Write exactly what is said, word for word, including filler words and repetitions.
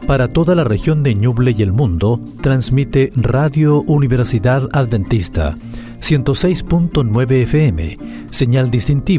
Para toda la región de Ñuble y el mundo, transmite Radio Universidad Adventista, ciento seis punto nueve F M, señal distintiva